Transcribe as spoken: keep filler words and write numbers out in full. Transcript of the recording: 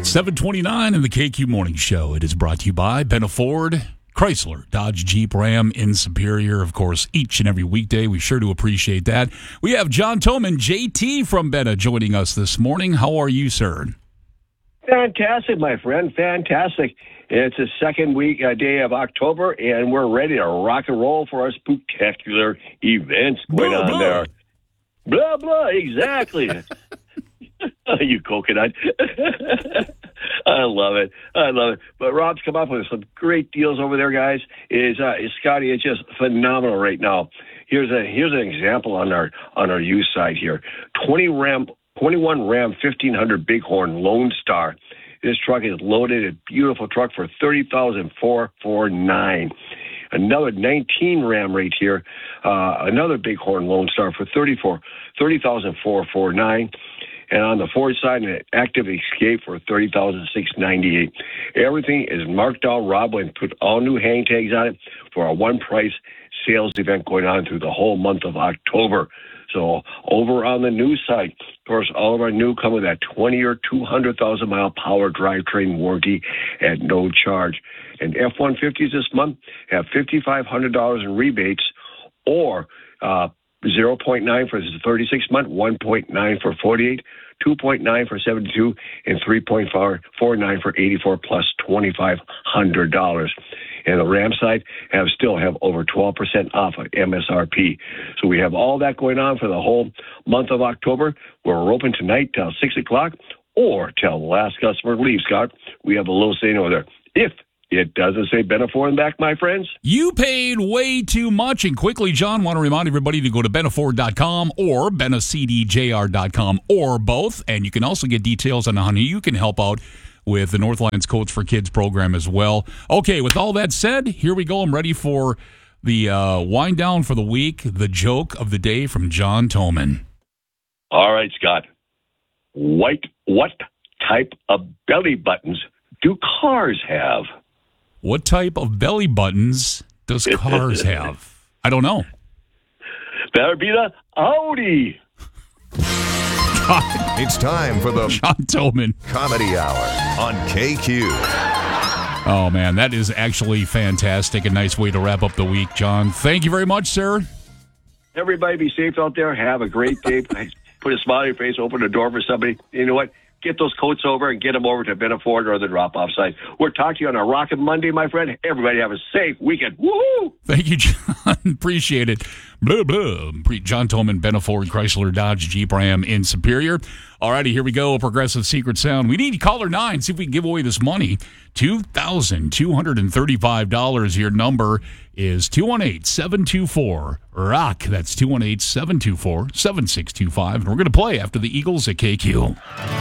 seven twenty-nine in the K Q Morning Show. It is brought to you by Benna Ford, Chrysler, Dodge, Jeep, Ram in Superior. Of course, each and every weekday. We sure do appreciate that. We have John Toman, J T from Benna, joining us this morning. How are you, sir? Fantastic, my friend. Fantastic. It's the second week uh, day of October, and we're ready to rock and roll for our spectacular events going Blah, on blah. there. Blah, blah, exactly. You coconut. I love it. I love it. But Rob's come up with some great deals over there, guys. Is uh, is Scotty is just phenomenal right now. Here's a here's an example on our on our used side here. Twenty Ram, twenty-one Ram fifteen hundred Bighorn Lone Star. This truck is loaded, a beautiful truck for thirty thousand four hundred forty-nine. Another nineteen Ram right here, uh, another Bighorn Lone Star for thirty-four, thirty thousand four hundred forty-nine. And on the Ford side, an Active Escape for thirty thousand six hundred ninety-eight. Everything is marked down. Rob went and put all new hang tags on it for a one-price sales event going on through the whole month of October. So over on the new side, of course, all of our new come with that twenty or two hundred thousand mile power drivetrain warranty at no charge. And F one fifties this month have five thousand five hundred dollars in rebates, or uh, zero point nine for thirty-six month, one point nine for forty-eight, two point nine for seventy-two, and three point four nine for eighty-four plus twenty-five hundred dollars. And the Ram side have still have over twelve percent off of M S R P. So we have all that going on for the whole month of October. We're open tonight till six o'clock or till the last customer leaves, Scott. We have a little saying over there. If it doesn't say Benna Ford in the back, my friends. You paid way too much. And quickly, John, want to remind everybody to go to benna ford dot com or benna c d j r dot com or both. And you can also get details on how you can help out with the Northlands Coats for Kids program as well. Okay, with all that said, here we go. I'm ready for the uh, wind down for the week, the joke of the day from John Toman. All right, Scott. White, what type of belly buttons do cars have? What type of belly buttons does cars have? I don't know. Better be the Audi. It's time for the John Toman Comedy Hour on K Q. Oh, man, that is actually fantastic. A nice way to wrap up the week, John. Thank you very much, sir. Everybody be safe out there. Have a great day. Put a smile on your face. Open the door for somebody. You know what? Get those coats over and get them over to Benna Ford or the drop-off site. We're talking to you on a Rockin' Monday, my friend. Everybody have a safe weekend. Woo-hoo! Thank you, John. Appreciate it. Blah, blah. John Toman, Benna Ford, Chrysler, Dodge, Jeep, Ram in Superior. All righty, here we go. Progressive Secret Sound. We need caller nine. See if we can give away this money. two thousand two hundred thirty-five dollars. Your number is two one eight, seven two four, ROCK. That's two one eight, seven two four, seven six two five. And we're going to play after the Eagles at K Q.